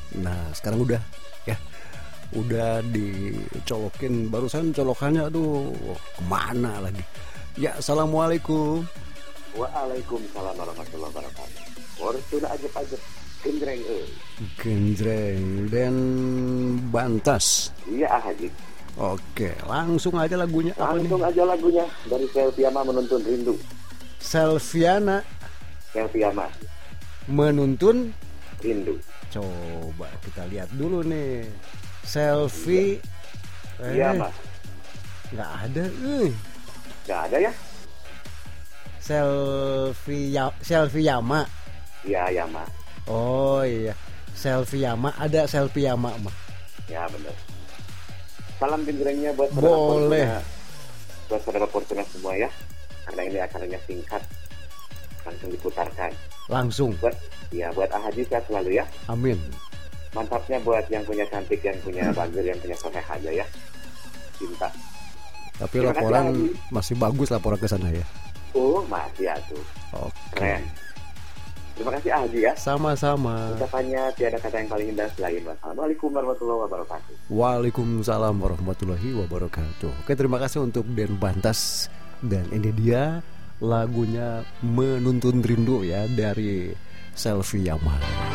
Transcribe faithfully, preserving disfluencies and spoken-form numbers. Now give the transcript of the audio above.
Nah sekarang udah ya, udah dicolokin. Barusan colokannya aduh kemana lagi. Ya assalamualaikum. Waalaikumsalam warahmatullahi wabarakatuh. Wartuna ajep-ajep genjreng eh. Genjreng dan bantas. Iya Haji. Oke, langsung aja lagunya apa nih? Langsung aja lagunya dari Selviana Menuntun Rindu. Selviana Selviana Menuntun Rindu. Coba kita lihat dulu nih. Selfie Iya eh, Mas. nggak ada eh. Gak ada ya? Selfie ya, Selfie Yama. Iya Yama. Oh iya, Selfie Yama, ada Selfie Yama mah. Ya benar. Salam genjrengnya buat Boleh. Fortuna. Buat saudara Fortuna semua ya. Karena ini acaranya singkat, langsung diputarkan. Langsung. Buat ya buat Haji sehat selalu ya. Amin. Mantapnya buat yang punya cantik, yang punya bagir, yang punya soleh aja ya. Cinta. Tapi Terima laporan kasih, masih bagus laporan ke sana ya. Oh masih ya tuh. Oke. Keren. Terima kasih Haji ya. Sama-sama. Ucapannya tiada kata yang paling indah selain wassalamualaikum warahmatullahi wabarakatuh. Waalaikumsalam warahmatullahi wabarakatuh. Oke, terima kasih untuk Den Bantas. Dan ini dia lagunya Menuntun Rindu ya dari Selfie Yama.